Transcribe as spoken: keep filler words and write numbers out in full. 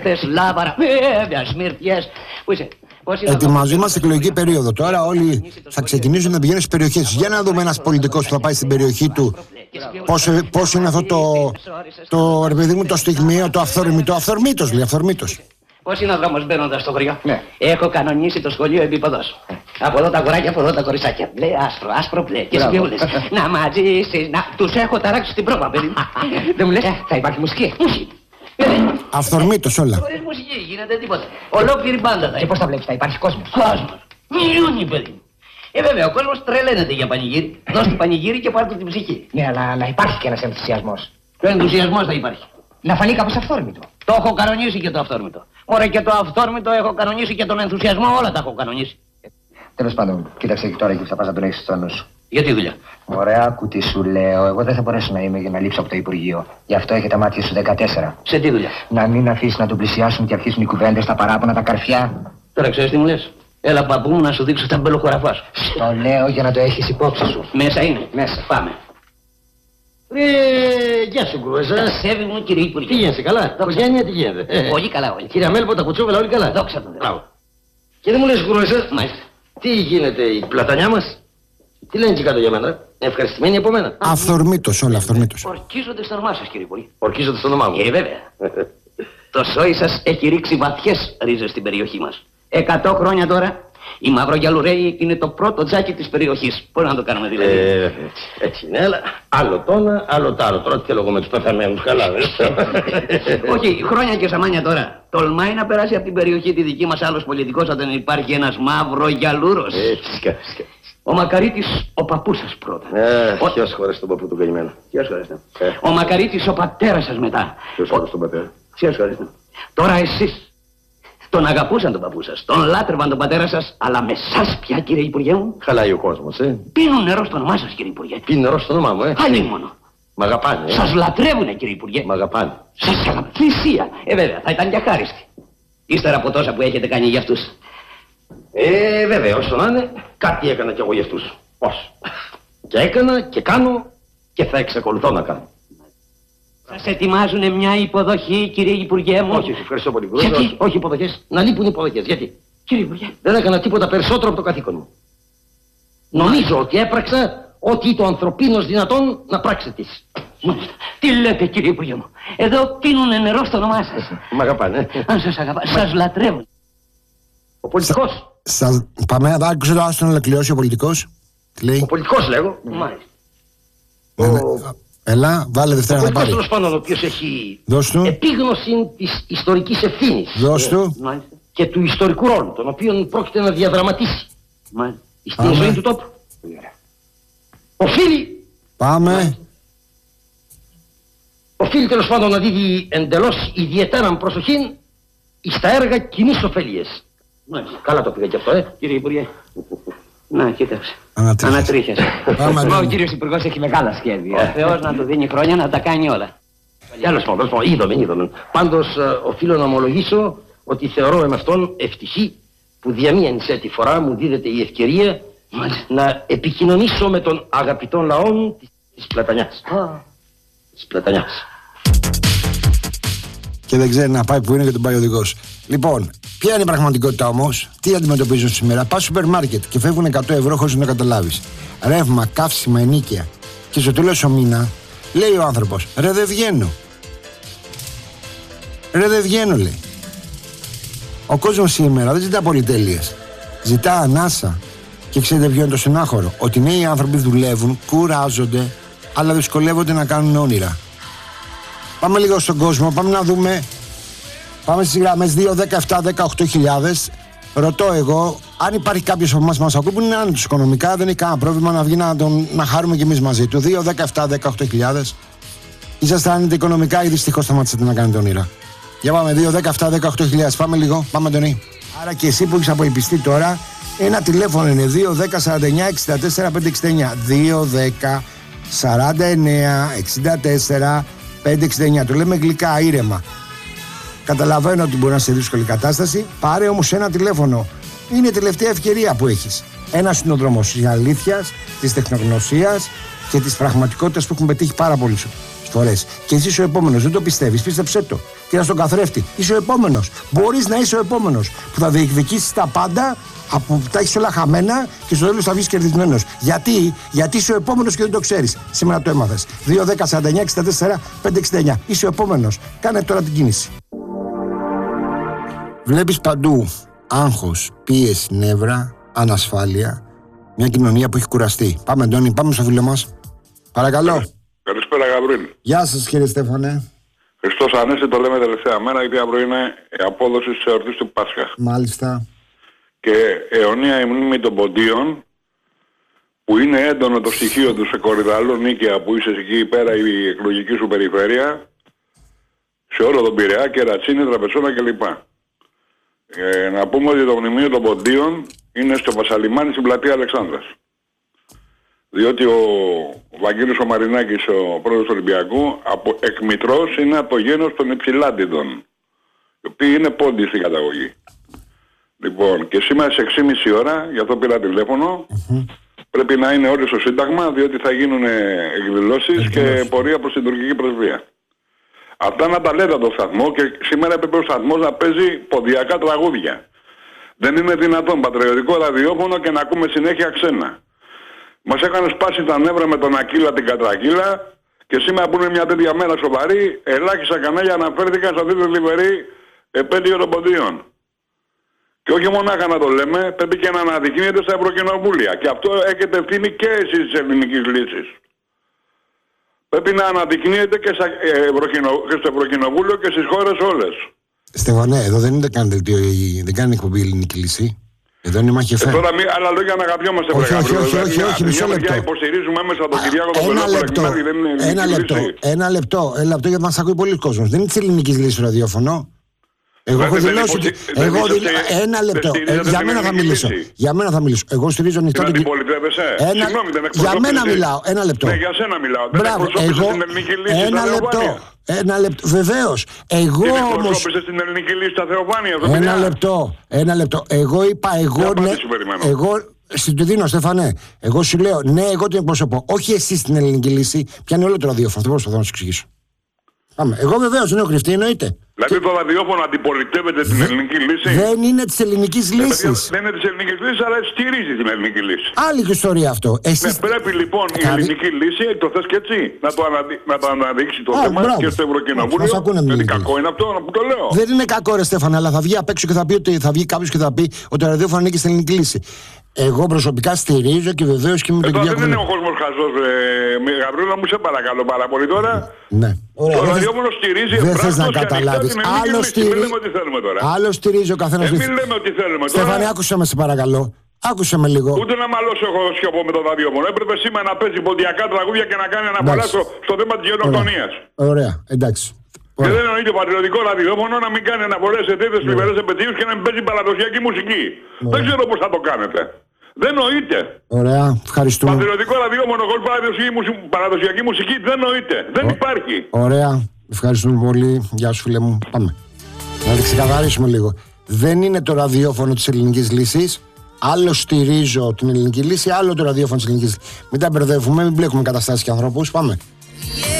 Σέλτες, Λάβαρα, βέβαια, Σμύρτιες. Πού είσαι? Ετοιμαζόμαστε εκλογική περίοδο. Τώρα όλοι θα ξεκινήσουν να πηγαίνουν στις περιοχές. Για να δούμε ένας πολιτικός που θα πάει στην περιοχή του. Πώς είναι αυτό το, το, ρε παιδί μου, το στιγμίο, το αυθόρμητο. Αυθορμήτως λέει, αυθορμήτως. Πώς είναι ο δρόμος μπαίνοντας στο χωριό? Ναι. Έχω κανονίσει το σχολείο επίπεδος. Από εδώ τα αγοράκια, από εδώ τα κοριτσάκια. Μπλε, άσπρο, άσπρο, μπλε. Και σπιούλες. Να μαζίσεις, να... Τους έχω ταράξει στην πρόβα, παιδί. Δεν μου λες, θα υπάρχει μουσική. Μουσική. Αυθορμήτως όλα. Χωρίς μουσική γίνεται τίποτα. Ολόκληρη μπάντα θα. Και πώς τα βλέπεις, θα υπάρχει κόσμος? Κόσμος. Μιλιούνι, παιδί. Ε, βέβαια, ο κόσμος τρελαίνεται για πανηγύρι. Δώσ' του πανηγύρι και πάρ' του την ψυχή. Ναι, αλλά, αλλά υπάρχει και ένας ενθουσιασμός. Ποιο ενθουσιασμός θα υπάρχει? Να φανεί κάπως αυθόρμητο. Το έχω κανονίσει και το αυθόρμητο. Ωραία, και το αυθόρμητο έχω κανονίσει και τον ενθουσιασμό, όλα τα έχω κανονίσει. Τέλος πάντων, κοίταξε και τώρα εκεί που θα πας να τον έχεις στο νου σου. Γιατί δουλειά? Ωραία, κουτί σου λέω. Εγώ δεν θα μπορέσω να είμαι για να λείψω από το Υπουργείο. Γι' αυτό έχει τα μάτια σου δεκατέσσερα. Σε τι δουλειά? Να μην αφήσει να τον πλησιάσουν και αρχίσουν οι κουβέντες, τα παράπονα, τα καρφιά. Τώρα ξέρεις τι μου λες? Έλα παππού μου να σου δείξω τα μπελοχωραφά σου. Το λέω για να το έχεις υπόψη σου. Μέσα είναι. Μέσα. Πάμε. Ρε, γεια σου Γκρούζα. Σέβη μου κύριε Υπουργέ. Τι γίνεται, καλά? Οικογένεια τι γίνεται? Ε. Πολύ καλά όλοι. Κύριε Αμέλπο, τα κουτσόβελα όλοι καλά? Δόξα τω Θεώ. Μπράβο. Και δεν μου λες Γκρούζα, Μάλιστα. τι γίνεται η πλατανιά μας? Τι λένε εκεί κάτω για μένα? Ευχαριστημένοι από μένα? Αυθορμήτως όλα, αυθορμήτως. Ορκίζονται στο όνομά σας κύριε Υπουργέ. Ορκίζονται στο όνομά μου. Ε, βέβαια. Το σόι σας έχει ρίξει βαθιές ρίζες στην περιοχή μας. Εκατό χρόνια τώρα η Μαυρογιαλουρέη είναι το πρώτο τζάκι της περιοχής. Πώς να το κάνουμε δηλαδή? Ε, έτσι, έτσι είναι, αλλά άλλο το ένα, άλλο το άλλο. Τώρα τι θέλω εγώ με τους πεθαμένους, καλά δεν? Όχι, χρόνια και σαμάνια τώρα. Τολμάει να περάσει από την περιοχή τη δική μας άλλος πολιτικός όταν υπάρχει ένας Μαυρογιαλούρος. Ε, φυσικά, φυσικά. Ο Μακαρίτης ο παππούς σας πρώτα. Ε, Ο... ποιος χωρέσει τον παππού του καημένο? Ποιος χωρέστε? Ε. Ο Μακαρίτης ο πατέρας σας μετά. Ποιος χωρέσει τον πατέρα? Ποιος χωρέστε? Τώρα εσείς. Τον αγαπούσαν τον παππού σας, τον λάτρευαν τον πατέρα σας, αλλά με σας πια κύριε Υπουργέ μου. Χαλάει ο κόσμος, ε. Πίνουν νερό στο όνομά σας κύριε Υπουργέ. Πίνει νερό στο όνομά μου, ε. Αλλήμονο. Μ' αγαπάνε, ε. Σας λατρεύουνε κύριε Υπουργέ. Μ' αγαπάνε. Σας αγαπάνε. Θυσία. Ε βέβαια, θα ήταν και αχάριστη. Ύστερα από τόσα που έχετε κάνει για αυτούς. Ε, βέβαια, όσο να είναι, κάτι έκανα κι εγώ για αυτούς. Πώς? Και έκανα και κάνω και θα εξακολουθώ να κάνω. Σας ετοιμάζουνε μια υποδοχή κύριε Υπουργέ μου. Όχι, ευχαριστώ πολύ. Γιατί? Όχι, όχι υποδοχές. Να λείπουν οι υποδοχές. Γιατί? Κύριε Υπουργέ. Δεν έκανα τίποτα περισσότερο από το καθήκον μου. Νομίζω ότι έπραξα ό,τι το ανθρωπίνος δυνατόν να πράξετε εσείς. Μάλιστα. Τι λέτε κύριε Υπουργέ μου? Εδώ πίνουνε νερό στο όνομά σας. Μ' αγαπάνε. Αν σας αγαπάνε, σας λατρεύουν. Ο πολιτικός. Σας... Πάμε να άκουσε το άστον να ολοκληρώσει ο πολιτικός. Τι λέει? Ο πολιτικός λέγω. Μάλιστα. Ναι, ναι. Ο- Έλα, βάλε Ο Δευτέρα να πολιτικός πάρει. τέλος πάντων ο οποίος έχει Δώσ' του. επίγνωση της ιστορικής ευθύνης Δώσ' του. Μάλιστα. και του ιστορικού ρόλου, τον οποίο πρόκειται να διαδραματίσει Μάλιστα. στην Πάμε. ζωή του τόπου. Οφείλει, Πάμε. οφείλει τέλος πάντων να δίδει εντελώς ιδιαίτερα προσοχή στα έργα κοινής ωφελίας. Μάλιστα. Καλά το πήγα και αυτό, ε. Κύριε Υπουργέ. Να, κοίταξε. Ανατρίχιασε. Ανατρίχιασε. Πάμε, Μα ο Αντώνη. κύριος Υπουργός έχει μεγάλα σχέδια. Ο Θεός να του δίνει χρόνια να τα κάνει όλα. Τέλος πάντων, τέλος πάντων, είδαμε, είδαμε. Πάντως, ε, οφείλω να ομολογήσω ότι θεωρώ με αυτόν ευτυχή που δια μία ενσέτη φορά μου δίδεται η ευκαιρία να επικοινωνήσω με τον αγαπητό λαό της, της Πλατανιάς. Της Πλατανιάς. Και δεν ξέρει να πάει που είναι και τον πάει ο οδηγός. Λοιπόν, ποια είναι η πραγματικότητα όμως? Τι αντιμετωπίζουν σήμερα? Πας στο σούπερ μάρκετ και φεύγουν εκατό ευρώ χωρίς να το καταλάβεις. Ρεύμα, καύσιμα, ενοίκια. Και στο τέλος ο μήνα λέει ο άνθρωπος: ρε δεν βγαίνω. Ρε δεν βγαίνω, λέει. Ο κόσμος σήμερα δεν ζητά πολυτέλειες. Ζητά ανάσα. Και ξέρετε ποιο είναι το στενάχωρο? Ότι νέοι άνθρωποι δουλεύουν, κουράζονται, αλλά δυσκολεύονται να κάνουν όνειρα. Πάμε λίγο στον κόσμο, πάμε να δούμε. Πάμε στις γραμμές δύο, δέκα, επτά, δεκαοκτώ χιλιάδες. Ρωτώ εγώ, αν υπάρχει κάποιος από εμάς που μας ακούει που είναι άνετος οικονομικά, δεν έχει κανένα πρόβλημα να βγει να, τον, να χαρούμε κι εμείς μαζί του. δύο, δέκα, επτά, δεκαοκτώ χιλιάδες. Είσαστε άνετοι οικονομικά ή δυστυχώς σταματήσατε να κάνετε όνειρα? Για πάμε, δύο, δέκα, επτά, δεκαοκτώ χιλιάδες. Πάμε λίγο, πάμε Αντωνή. Άρα και εσύ που έχεις αποϊπιστεί τώρα, ένα τηλέφωνο είναι δύο, δέκα, σαράντα εννιά, εξήντα τέσσερα, πεντακόσια εξήντα εννιά. δύο, δέκα, σαράντα εννιά, εξήντα τέσσερα, πεντακόσια εξήντα εννιά. Το λέμε γλυκά, ήρεμα. Καταλαβαίνω ότι μπορεί να είσαι σε δύσκολη κατάσταση. Πάρε όμως ένα τηλέφωνο. Είναι η τελευταία ευκαιρία που έχεις. Ένας είναι ο δρόμος της αλήθειας, της τεχνογνωσίας και της πραγματικότητας που έχουν πετύχει πάρα πολλές φορές. Και εσύ ο επόμενος δεν το πιστεύεις, πίστεψέ το. και στον καθρέφτη. Είσαι ο επόμενος. Μπορείς να είσαι ο επόμενος που θα διεκδικήσεις τα πάντα, από που τα έχεις όλα χαμένα και στο τέλος θα βγεις κερδισμένος. Γιατί? Γιατί είσαι ο επόμενος και δεν το ξέρεις. Σήμερα το έμαθες. δύο δέκα σαράντα εννιά εξήντα τέσσερα πεντακόσια εξήντα εννιά. Είσαι ο επόμενος. Κάνε τώρα την κίνηση. Βλέπεις παντού άγχος, πίεση, νεύρα, ανασφάλεια. Μια κοινωνία που έχει κουραστεί. Πάμε, Αντώνη, πάμε στο φίλο μας. Παρακαλώ. Καλησπέρα, Γαβρίλ. Γεια σας, κύριε Στέφανε. Χριστός Ανέστη, το λέμε τελευταία μέρα, γιατί αύριο είναι η απόδοση της εορτής του Πάσχα. Μάλιστα. Και αιωνία η μνήμη των ποντίων, που είναι έντονο το στοιχείο του σε Κορυδαλό Νίκαια, που είσαι εκεί πέρα η εκλογική σου περιφέρεια, σε όλο τον Πειραιά, Κερατσίνη, Τραπεζόνα κλπ. Ε, να πούμε ότι το μνημείο των ποντίων είναι στο Βασαλιμάνι στην πλατεία Αλεξάνδρας. Διότι ο Βαγγέλης ο Μαρινάκης, ο πρόεδρος του Ολυμπιακού, από εκμητρός είναι από το γένος των Υψηλάντιδων, οι οποίοι είναι πόντιοι στην καταγωγή. Λοιπόν, και σήμερα στις έξι και μισή ώρα, γι' αυτό πήρα τηλέφωνο, mm-hmm. πρέπει να είναι όλοι στο Σύνταγμα, διότι θα γίνουν εκδηλώσεις mm-hmm. και πορεία προς την τουρκική πρεσβεία. Αυτά να τα λέτε από το σταθμό, και σήμερα έπρεπε ο σταθμός να παίζει ποντιακά τραγούδια. Δεν είναι δυνατόν πατριωτικό ραδιόφωνο και να ακούμε συνέχεια ξένα. Μας έκανε σπάσει τα νεύρα με τον Ακύλα την Κατρακύλα, και σήμερα που είναι μια τέτοια μέρα σοβαρή, ελάχιστα κανάλια αναφέρθηκαν σε αυτή τη θλιβερή επέτειο των ποντίων. Και όχι μονάχα να το λέμε, πρέπει και να αναδεικνύεται στα Ευρωκοινοβούλια. Και αυτό έχετε ευθύνη και εσείς της ελληνικής λύσης. Πρέπει να αναδεικνύεται και, Ευρωκοινο... και στο Ευρωκοινοβούλιο και στις χώρες όλες. Στεφανέ, εδώ δεν είναι καν δελτίο, δεν κάνει εκπομπή η ελληνική λύση. Εδώ είναι μαχεφέ. Ε, τώρα μη, άλλα λόγια να αγαπιόμαστε. Όχι, όχι, όχι, όχι, όχι, μισό λεπτό. Υποστηρίζουμε άμεσα τον Κυριάκο τον Ένα λεπτό, ένα λεπτό, ένα λεπτό, ένα λεπτό, γιατί μας ακούει πολύ κόσμος. Δεν είναι της ελληνικής λύσης ραδιόφωνο. Εγώ έχω δηλώσει ότι. Εγώ ένα λεπτό. Για μένα θα μιλήσω. Για μένα θα μιλήσω. Εγώ στηρίζω ανοιχτά την κοινωνία. Συγγνώμη, δεν εκπροσωπείς. Για μένα μιλάω. Ένα λεπτό. Ναι, για σένα μιλάω. Δεν Μπράβο. εκπροσωπείς την ελληνική λύση. Ένα λεπτό. Ένα λεπτό. Βεβαίως. Εγώ όμως. Δεν εκπροσωπείς την ελληνική λύση στα Θεοφάνεια. Ένα λεπτό. Ένα λεπτό. Εγώ είπα εγώ. Εγώ. Στην του δίνω, Στέφανε. Εγώ σου λέω ναι, εγώ την εκπροσωπώ. Όχι εσύ στην ελληνική λύση. Πιάνει όλο το ραδιόφωνο. Αυτό προσπαθώ να σου εξηγήσω. Πάμε. Εγώ βεβαίως δεν έχω κρυφτεί, εννοείται. Δηλαδή το ραδιόφωνο αντιπολιτεύεται την ελληνική λύση. Δεν είναι της ελληνικής λύσης. Δεν είναι της ελληνικής λύσης, αλλά στηρίζει την ελληνική λύση. Άλλη ιστορία αυτό. Εσείς... Ναι, πρέπει λοιπόν η ελληνική λύση, το θες και έτσι, να το, αναδει... να το αναδείξει το Α, θέμα μπράβο. Και στο Ευρωκοινοβούλιο. Γιατί κακό είναι αυτό που το λέω. Δεν είναι κακό, ρε Στέφανε, αλλά θα βγει απ' έξω και θα πει ότι θα βγει κάποιος και θα πει ότι το ραδιόφωνο ανήκει στην ελληνική λύση. Εγώ προσωπικά στηρίζω και βεβαίως και με τον Κυριάκο. Δεν είναι ο κόσμος χαζός, ε, Γαβρίλα μου, σε παρακαλώ πάρα πολύ τώρα. Ναι. Το ραδιόφωνο στηρίζει εμπράκτος και ανοιχτά την ελληνική λύση. Μην λέμε ότι θέλουμε τώρα. Άλλο στηρίζει ο καθένας. Μην λέμε ότι θέλουμε τώρα. Στέφανε, άκουσα με σε παρακαλώ. Άκουσε με λίγο. Ούτε να μαλώσω εγώ σιωπώ με το ραδιόφωνο. Έπρεπε σήμερα να παίζει ποντιακά τραγούδια και να κάνει αναφορά στο, στο θέμα της γενοκτονίας. Ωραία. Ωραία, εντάξει. Και δεν εννοείται πατριωτικό ραδιόφωνο να μην κάνει αναφορές σε τέτοιες θλιβερές επαιτίους και να μην παίζει παραδοσιακή μουσική. Ωραία. Δεν ξέρω πώς θα το κάνετε. Δεν νοείται. Ωραία, ευχαριστούμε. Πατριωτικό ραδιόφωνο χωρίς παραδοσιακή μουσική δεν νοείται. Δεν Ο... υπάρχει. Ωραία, ευχαριστούμε πολύ. Γεια σου, φίλε μου. Πάμε. Να το ξεκαθαρίσουμε λίγο. Δεν είναι το ραδιόφωνο της ελληνικής λύσης. Άλλο στηρίζω την ελληνική λύση, άλλο το ραδιόφωνο της ελληνικής λύσης. Μην τα μπερδεύουμε, μην μπλέκουμε καταστάσεις και ανθρώπους. Πάμε. Yeah.